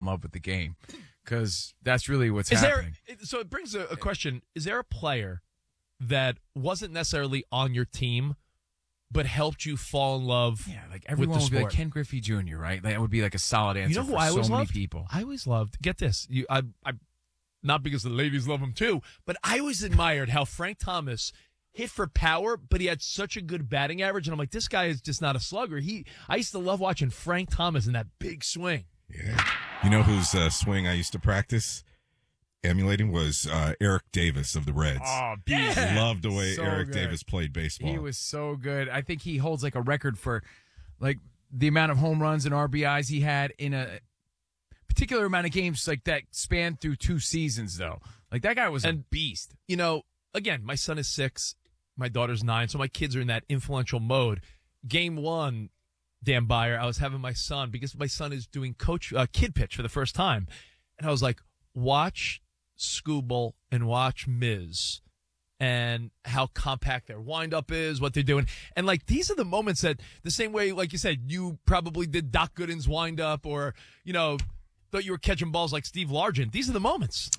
love with the game, because that's really what's happening. So it brings a question. Is there a player that wasn't necessarily on your team but helped you fall in love like everyone with the would be like sport? Ken Griffey Jr., right? That would be like a solid answer You know who for I always so many loved? people. I always loved, get this, I not because the ladies love him too, but I always admired how Frank Thomas hit for power, but he had such a good batting average, and I'm like, this guy is just not a slugger. I used to love watching Frank Thomas in that big swing. Yeah. You know whose swing I used to practice emulating was Eric Davis of the Reds. Oh, Loved the way So Eric good. Davis played baseball. He was so good. I think he holds like a record for like the amount of home runs and RBIs he had in a particular amount of games like that spanned through 2 seasons, though. Like, that guy was a beast. You know, again, my son is 6, my daughter's 9, so my kids are in that influential mode. Game 1, Dan Byer, I was having my son, because my son is doing kid pitch for the first time, and I was like, watch Skubal and watch Miz and how compact their windup is, what they're doing. And, like, these are the moments that, the same way, like you said, you probably did Doc Gooden's windup, or, you know, thought you were catching balls like Steve Largent. These are the moments.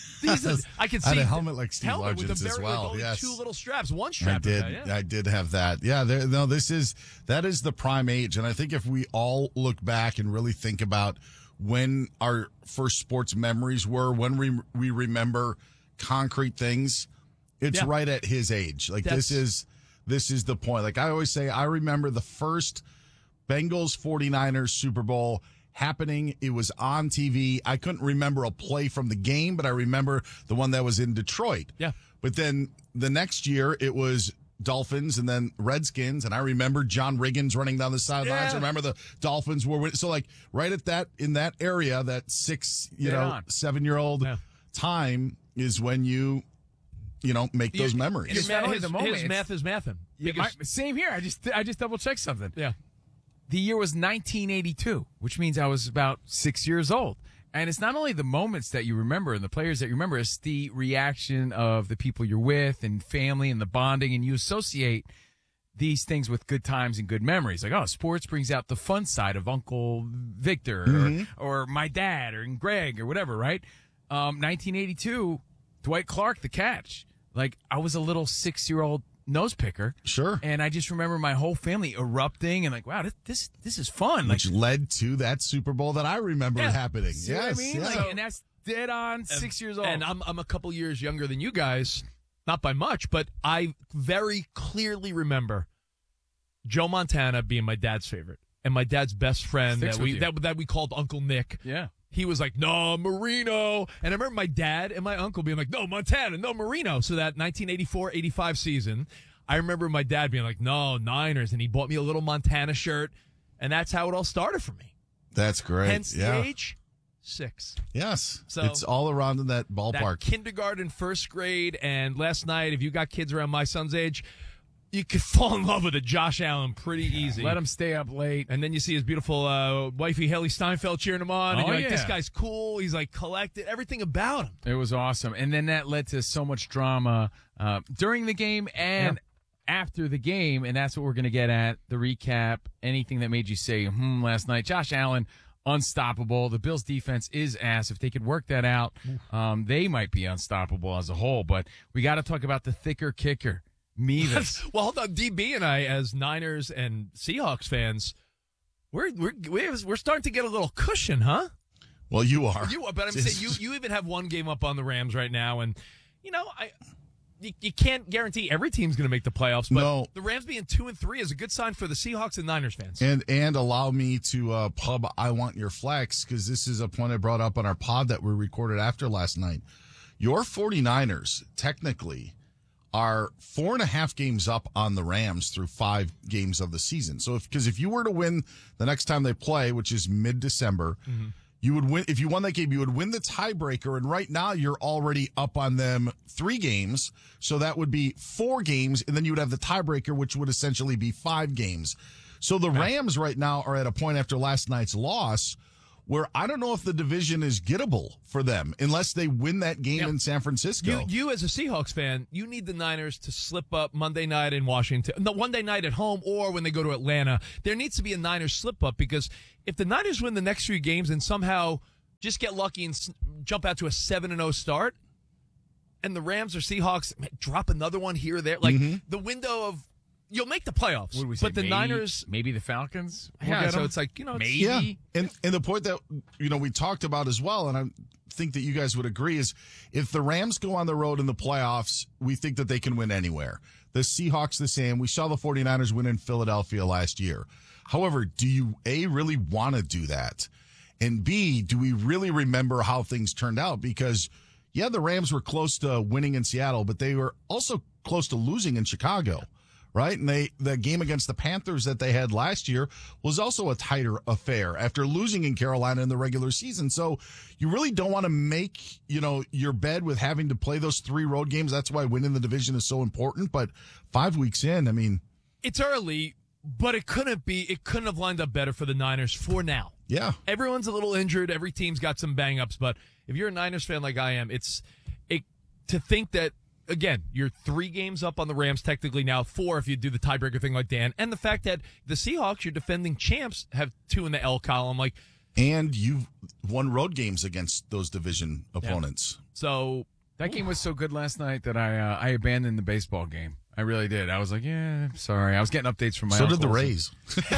I can see I had a helmet like Steve with Largent's a as very, well. like, only Yes. 2 little straps, one strap. I did have that. Yeah, that is the prime age. And I think if we all look back and really think about when our first sports memories were, when we remember concrete things, it's right at his age. Like, this is the point. Like I always say, I remember the first Bengals 49ers Super Bowl happening. It was on TV. I couldn't remember a play from the game, but I remember the one that was in Detroit. Yeah. But then the next year it was Dolphins and then Redskins. And I remember John Riggins running down the sidelines. I remember the Dolphins were winning. So, like, right at that, in that area, that 7-year-old time is when you make those memories. His not only the moment, math is mathin'. Same here. I just double checked something. Yeah. The year was 1982, which means I was about 6 years old. And it's not only the moments that you remember and the players that you remember, it's the reaction of the people you're with and family and the bonding, and you associate these things with good times and good memories. Like, oh, sports brings out the fun side of Uncle Victor or my dad or Greg or whatever, right? 1982, Dwight Clark, the catch. Like, I was a little 6-year-old nose picker. Sure. And I just remember my whole family erupting and like, wow, this is fun. Which like, led to that Super Bowl that I remember happening. See what I mean? Yeah. Like, and that's dead on 6 years old. And I'm a couple years younger than you guys, not by much, but I very clearly remember Joe Montana being my dad's favorite and my dad's best friend that we called Uncle Nick. Yeah. He was like, no, Marino. And I remember my dad and my uncle being like, no, Montana, no, Marino. So that 1984-85 season, I remember my dad being like, no, Niners. And he bought me a little Montana shirt. And that's how it all started for me. That's great. Hence the age, 6. Yes. So it's all around in that ballpark. That kindergarten, first grade, and last night, if you got kids around my son's age, you could fall in love with a Josh Allen pretty easy. Let him stay up late. And then you see his beautiful wifey, Haley Steinfeld, cheering him on. And you're like, this yeah. guy's cool. He's like collected. Everything about him. It was awesome. And then that led to so much drama during the game and after the game. And that's what we're going to get at, the recap, anything that made you say, last night. Josh Allen, unstoppable. The Bills defense is ass. If they could work that out, they might be unstoppable as a whole. But we got to talk about the thicker kicker. Mevis. Well, hold on. DB and I, as Niners and Seahawks fans, we're starting to get a little cushion, huh? Well, you are. But I'm saying you even have one game up on the Rams right now, and you can't guarantee every team's going to make the playoffs. But the Rams being 2-3 is a good sign for the Seahawks and Niners fans. And allow me to pub I want your flex, because this is a point I brought up on our pod that we recorded after last night. Your 49ers technically are 4.5 games up on the Rams through 5 games of the season. So if you were to win the next time they play, which is mid-December, you would win. If you won that game, you would win the tiebreaker. And right now you're already up on them 3 games. So that would be 4 games. And then you would have the tiebreaker, which would essentially be 5 games. So the Rams right now are at a point after last night's loss where I don't know if the division is gettable for them unless they win that game in San Francisco. You as a Seahawks fan, you need the Niners to slip up Monday night in Washington. No, Monday night at home or when they go to Atlanta. There needs to be a Niners slip up, because if the Niners win the next 3 games and somehow just get lucky and jump out to a 7-0 start, and the Rams or Seahawks drop another one here or there. Like, the window of you'll make the playoffs. What do we say? But the maybe, Niners, maybe the Falcons. will yeah. get So them? it's like maybe. Yeah, and the point that we talked about as well, and I think that you guys would agree, is if the Rams go on the road in the playoffs, we think that they can win anywhere. The Seahawks the same. We saw the 49ers win in Philadelphia last year. However, do you A, really want to do that? And B, do we really remember how things turned out? Because, yeah, the Rams were close to winning in Seattle, but they were also close to losing in Chicago, right? And the game against the Panthers that they had last year was also a tighter affair after losing in Carolina in the regular season. So you really don't want to make, your bed with having to play those 3 road games. That's why winning the division is so important. But 5 weeks in, I mean, it's early, but it couldn't have lined up better for the Niners for now. yeah. Everyone's a little injured. Every team's got some bang-ups. But if you're a Niners fan like I am, to think that, again, you're 3 games up on the Rams, technically now 4 if you do the tiebreaker thing like Dan. And the fact that the Seahawks, your defending champs, have 2 in the L column. Like, And you've won road games against those division opponents. so That game was so good last night that I abandoned the baseball game. I really did. I was like, yeah, sorry. I was getting updates from my So did the uncles. Rays.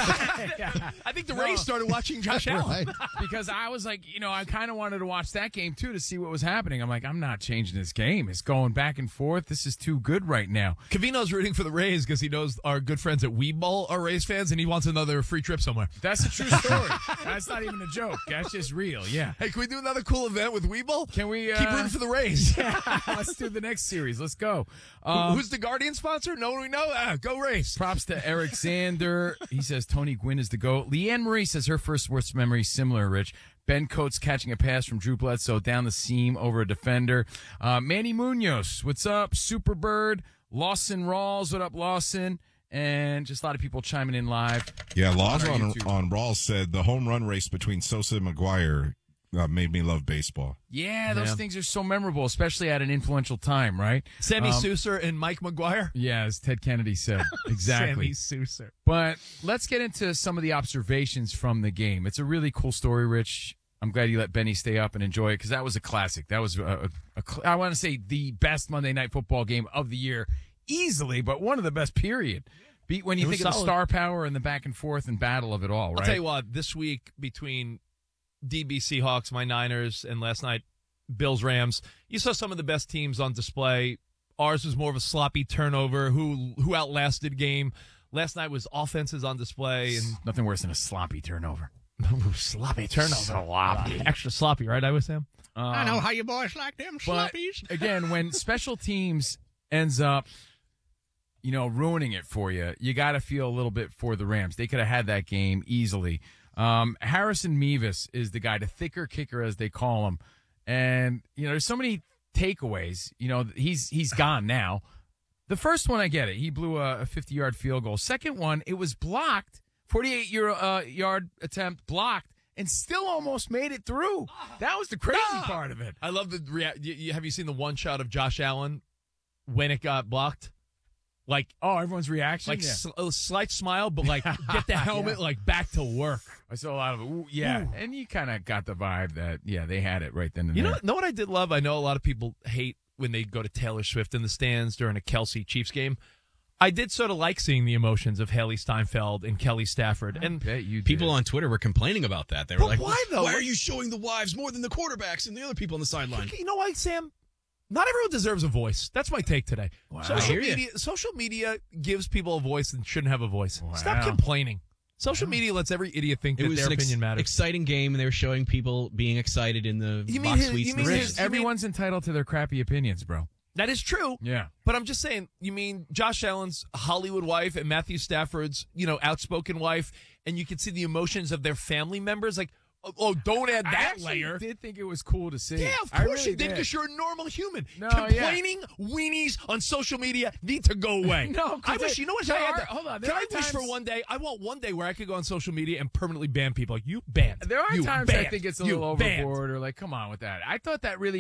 I think the Rays started watching Josh Allen. Right. Because I was like, I kind of wanted to watch that game too to see what was happening. I'm like, I'm not changing this game. It's going back and forth. This is too good right now. Cavino's rooting for the Rays because he knows our good friends at Weeball are Rays fans, and he wants another free trip somewhere. That's a true story. That's not even a joke. That's just real. Yeah. Hey, can we do another cool event with Weeball? Can we Keep rooting for the Rays. Let's do the next series. Let's go. Who's the Guardian sponsor? No one we know? Go Rays. Props to Eric Zander. He says Tony Gwynn is the GOAT. Leanne Marie says her first sports memory is similar, Rich. Ben Coates catching a pass from Drew Bledsoe down the seam over a defender. Manny Munoz, what's up? Superbird. Lawson Rawls, what up, Lawson? And just a lot of people chiming in live. Yeah, Laws our on YouTube. Rawls said the home run race between Sosa and McGuire made me love baseball. Yeah, those Yeah. things are so memorable, especially at an influential time, right? Sammy Souser and Mike McGuire. Yeah, as Ted Kennedy said. Exactly. Sammy Souser. But let's get into some of the observations from the game. It's a really cool story, Rich. I'm glad you let Benny stay up and enjoy it because that was a classic. That was, I want to say, the best Monday Night Football game of the year easily, but one of the best, period. When you It was think of the solid. star power and the back and forth and battle of it all, right? I'll tell you what, this week between DB Seahawks, my Niners, and last night Bills Rams, you saw some of the best teams on display. Ours was more of a sloppy turnover. Who outlasted game? Last night was offenses on display and Nothing worse than a sloppy turnover. sloppy turnover. Sloppy. Extra sloppy, right? I was Sam. I know how you boys like them But sloppies. again, when special teams ends up, ruining it for you, you got to feel a little bit for the Rams. They could have had that game easily. Harrison Mevis is the guy, the thicker kicker as they call him. And, there's so many takeaways. He's gone now. The first one, I get it. He blew a 50-yard field goal. Second one, it was blocked. 48-yard attempt blocked and still almost made it through. That was the crazy part of it. I love the have you seen the one shot of Josh Allen when it got blocked? Like, Oh, everyone's reaction? like Yeah. a slight smile, but like get the helmet like back to work. I saw a lot of it. Ooh, yeah. And you kind of got the vibe that, they had it right then and You there. know what I did love? I know a lot of people hate when they go to Taylor Swift in the stands during a Kelsey Chiefs game. I did sort of like seeing the emotions of Haley Steinfeld and Kelly Stafford. I And bet you did. People on Twitter were complaining about that. They were But like, why, though? Why are you showing the wives more than the quarterbacks and the other people on the sideline? you know what, Sam? Not everyone deserves a voice. That's my take today. Wow. I hear ya. Social media gives people a voice and shouldn't have a voice. Wow. Stop complaining. Social media lets every idiot think It that was their an opinion matters. exciting game, and they were showing people being excited in the You mean box his- suites. you and the mean Rich, his- stands. everyone's entitled to their crappy opinions, bro. That is true. Yeah. But I'm just saying, you mean Josh Allen's Hollywood wife and Matthew Stafford's, outspoken wife, and you can see the emotions of their family members. Like, oh, don't add I that actually layer. did think it was cool to see. Yeah, of I course really you did, because you're a normal human. No, Complaining weenies on social media need to go away. No, 'cause I wish, they- you know what? there I had are- that. hold on, Can there I are wish for times- one day? I want one day where I could go on social media and permanently ban people. Like, you banned. There are You times I banned. think it's a You little banned. overboard or like, come on with that. I thought that really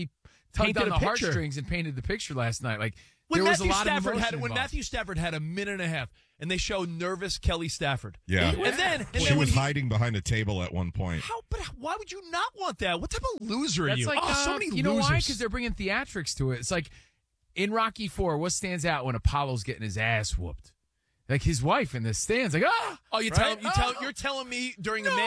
tugged painted on a the picture. heartstrings and painted the picture last night. Like When there was Matthew a lot of Stafford emotion when involved. Matthew Stafford had a minute and a half, and they show nervous Kelly Stafford. Yeah. And then She when was he- hiding behind a table at one point. But why would you not want that? What type of loser are That's you? like, So many you know why? losers. Because they're bringing theatrics to it. It's like in Rocky IV, what stands out when Apollo's getting his ass whooped? Like his wife in the stands, like Oh, you're right? telling me during the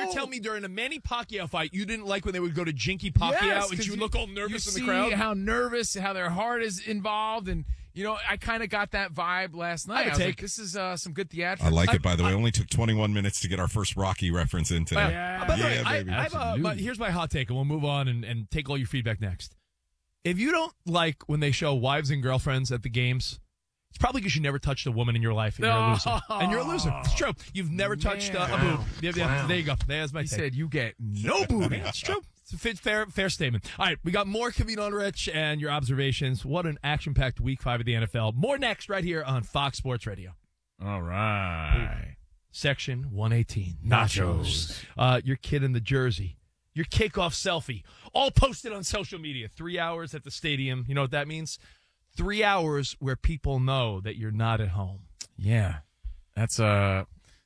Manny Pacquiao fight, you didn't like when they would go to Jinky Pacquiao Yes, and 'cause she would look all nervous you in the crowd? See how nervous, how their heart is involved, and I kind of got that vibe last night. I was like, this is some good theatrics. I like it, by the way. It only took 21 minutes to get our first Rocky reference in today. Yeah. By the way, Yeah, baby. I have here's my hot take, and we'll move on and take all your feedback next. If you don't like when they show wives and girlfriends at the games, it's probably because you never touched a woman in your life, and you're a loser. And you're a loser. It's true. You've never touched a boob. Yeah, there you go. There's my He take. said you get no booby. It's true. It's a fair statement. All right, we got more Kaveen on Rich and your observations. What an action-packed Week 5 of the NFL. More next right here on Fox Sports Radio. All right. Section 118. Nachos. Your kid in the jersey. Your kickoff selfie. All posted on social media. 3 hours at the stadium. You know what that means? 3 hours where people know that you're not at home. Yeah, that's a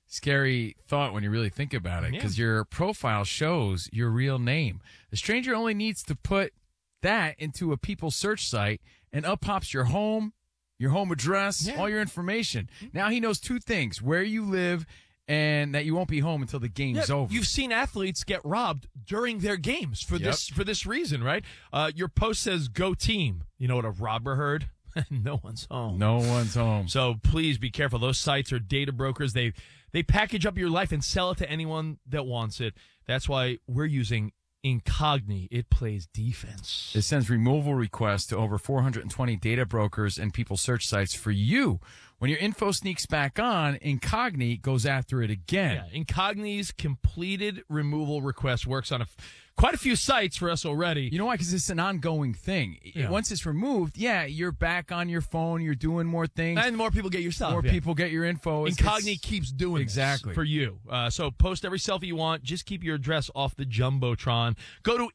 scary thought when you really think about it, Yeah. because your profile shows your real name. The stranger only needs to put that into a People search site, and up pops your home address, all your information. Now he knows two things: where you live and that you won't be home until the game's over. You've seen athletes get robbed during their games for this reason, right? Your post says "Go Team." You know what a robber heard? No one's home. No one's home. So please be careful. Those sites are data brokers. They package up your life and sell it to anyone that wants it. That's why we're using Incogni. It plays defense. It sends removal requests to over 420 data brokers and People search sites for you. When your info sneaks back on, Incogni goes after it again. Yeah, Incogni's completed removal request works on quite a few sites for us already. You know why? Because it's an ongoing thing. Yeah. Once it's removed, you're back on your phone. You're doing more things. And more people get your stuff. More people get your info. Incogni keeps doing this Exactly. for you. So post every selfie you want. Just keep your address off the Jumbotron. Go to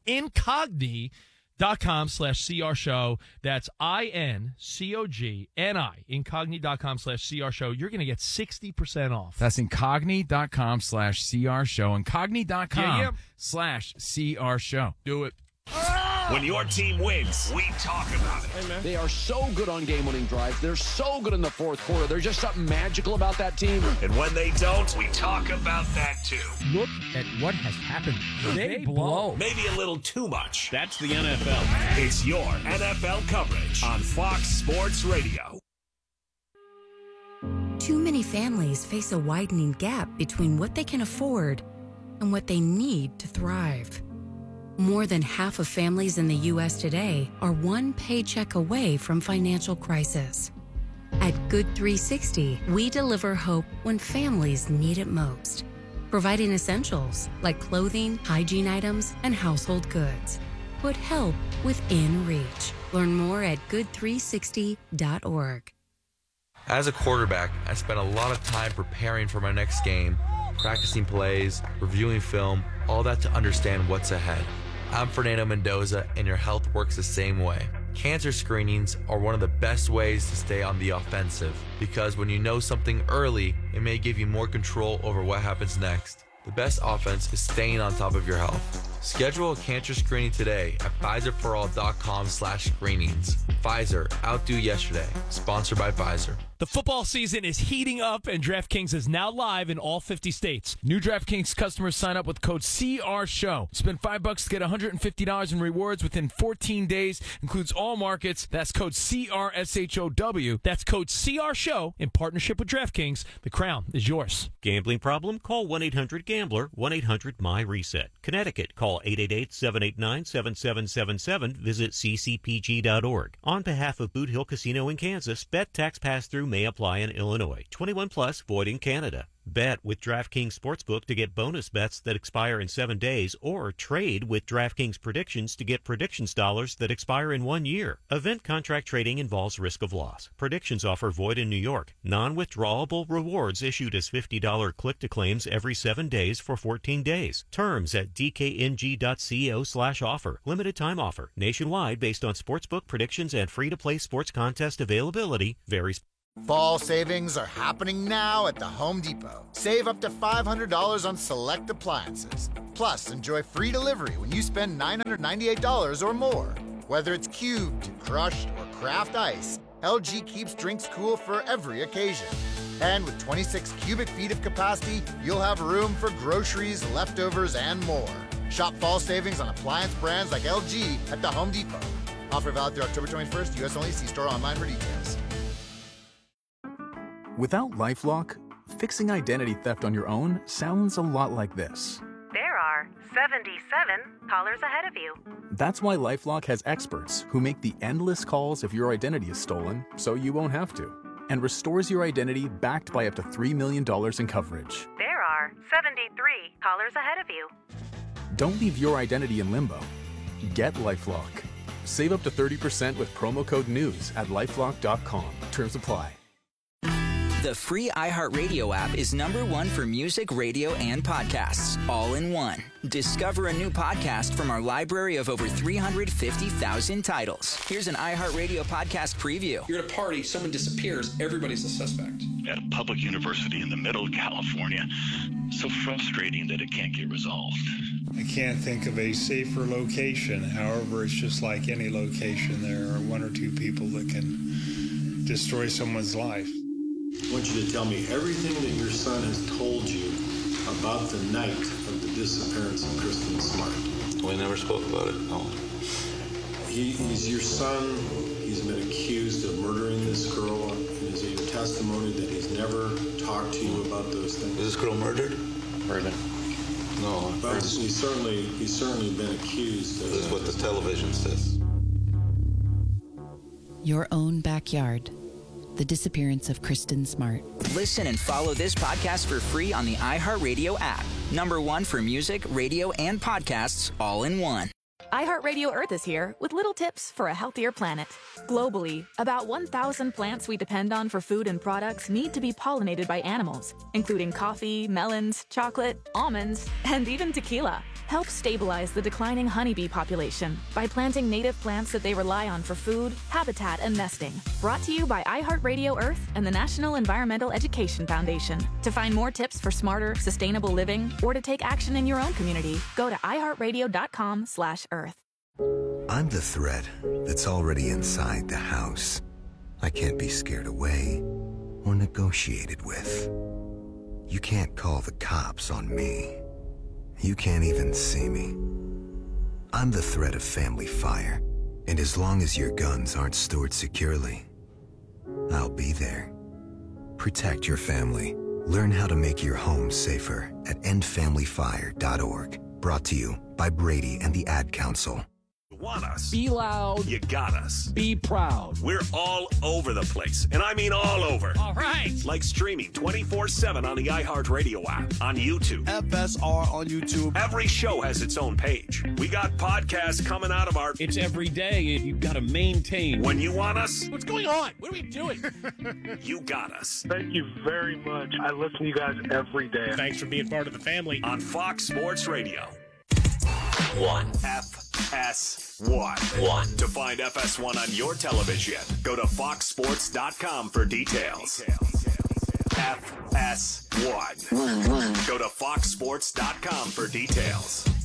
Incogni.com/CR show. That's INCOGNI. Incogni.com/CR show. You're going to get 60% off. That's incogni.com/CR show. Incogni.com/CR show. Do it. When your team wins, we talk about it. They are so good on game-winning drives. They're so good in the fourth quarter. There's just something magical about that team. And when they don't, we talk about that too. Look at what has happened. They blow. Maybe a little too much. That's the NFL. It's your NFL coverage on Fox Sports Radio. Too many families face a widening gap between what they can afford and what they need to thrive. More than half of families in the U.S. today are one paycheck away from financial crisis. At Good 360, we deliver hope when families need it most, providing essentials like clothing, hygiene items, and household goods. Put help within reach. Learn more at good360.org. As a quarterback, I spent a lot of time preparing for my next game, practicing plays, reviewing film, all that to understand what's ahead. I'm Fernando Mendoza, and your health works the same way. Cancer screenings are one of the best ways to stay on the offensive, because when you know something early, it may give you more control over what happens next. The best offense is staying on top of your health. Schedule a cancer screening today at PfizerForAll.com/screenings. Pfizer, outdo yesterday. Sponsored by Pfizer. The football season is heating up, and DraftKings is now live in all 50 states. New DraftKings customers sign up with code CRSHOW. Spend $5 to get $150 in rewards within 14 days. Includes all markets. That's code CRSHOW. That's code CRSHOW in partnership with DraftKings. The crown is yours. Gambling problem? Call 1-800-GAMBLER, 1-800-MY-RESET. Connecticut, call 888-789-7777. Visit ccpg.org. On behalf of Boot Hill Casino in Kansas, bet tax pass-through may apply in Illinois. 21 plus, void in Canada. Bet with DraftKings Sportsbook to get bonus bets that expire in 7 days, or trade with DraftKings Predictions to get predictions dollars that expire in 1 year. Event contract trading involves risk of loss. Predictions offer void in New York. Non-withdrawable rewards issued as $50 click-to-claims every 7 days for 14 days. Terms at dkng.co/offer. Limited time offer. Nationwide based on sportsbook predictions and free-to-play sports contest availability. Varies. Fall savings are happening now at the Home Depot. Save up to $500 on select appliances. Plus, enjoy free delivery when you spend $998 or more. Whether it's cubed, crushed, or craft ice, LG keeps drinks cool for every occasion. And with 26 cubic feet of capacity, you'll have room for groceries, leftovers, and more. Shop fall savings on appliance brands like LG at the Home Depot. Offer valid through October 21st, U.S. only. See store online for details. Without LifeLock, fixing identity theft on your own sounds a lot like this. There are 77 callers ahead of you. That's why LifeLock has experts who make the endless calls if your identity is stolen so you won't have to, and restores your identity backed by up to $3 million in coverage. There are 73 callers ahead of you. Don't leave your identity in limbo. Get LifeLock. Save up to 30% with promo code NEWS at LifeLock.com. Terms apply. The free iHeartRadio app is #1 for music, radio, and podcasts, all in one. Discover a new podcast from our library of over 350,000 titles. Here's an iHeartRadio podcast preview. You're at a party, someone disappears, everybody's a suspect. At a public university in the middle of California, so frustrating that it can't get resolved. I can't think of a safer location. However, it's just like any location. There are one or two people that can destroy someone's life. I want you to tell me everything that your son has told you about the night of the disappearance of Kristen Smart. We never spoke about it, no. He's your son. He's been accused of murdering this girl. Is it your testimony that he's never talked to you about those things? Is this girl murdered? Murdered. No. But he's certainly been accused of... This is what the television says. Your own backyard. The disappearance of Kristen Smart. Listen and follow this podcast for free on the iHeartRadio app. #1 for music, radio, and podcasts, all in one. iHeartRadio Earth is here with little tips for a healthier planet. Globally, about 1,000 plants we depend on for food and products need to be pollinated by animals, including coffee, melons, chocolate, almonds, and even tequila. Help stabilize the declining honeybee population by planting native plants that they rely on for food, habitat, and nesting. Brought to you by iHeartRadio Earth and the National Environmental Education Foundation. To find more tips for smarter, sustainable living, or to take action in your own community, go to iHeartRadio.com/Earth. I'm the threat that's already inside the house. I can't be scared away or negotiated with. You can't call the cops on me. You can't even see me. I'm the threat of family fire, and as long as your guns aren't stored securely, I'll be there. Protect your family. Learn how to make your home safer at endfamilyfire.org. Brought to you by Brady and the Ad Council. You want us. Be loud. You got us. Be proud. We're all over the place, and I mean all over. All right. Like streaming 24/7 on the iHeartRadio app, on YouTube. FSR on YouTube. Every show has its own page. We got podcasts coming out of our... It's every day, and you've got to maintain. When you want us... What's going on? What are we doing? You got us. Thank you very much. I listen to you guys every day. Thanks for being part of the family. On Fox Sports Radio. 1. FS1. To find FS1 on your television, go to foxsports.com for details. FS1. Go to foxsports.com for details.